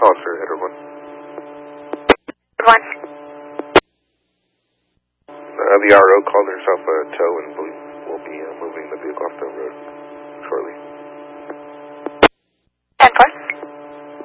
Officer Edward 1. One. The RO called herself a tow and will be moving the vehicle off the road shortly.